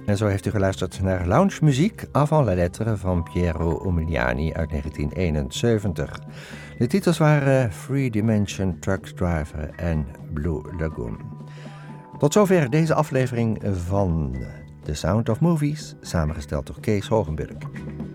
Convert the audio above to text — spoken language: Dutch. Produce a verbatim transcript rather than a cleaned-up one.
En zo heeft u geluisterd naar Lounge Muziek avant la lettre van Piero Umiliani uit negentien eenenzeventig. De titels waren Three Dimension Truck Driver en Blue Lagoon. Tot zover deze aflevering van The Sound of Movies, samengesteld door Kees Hogenburg.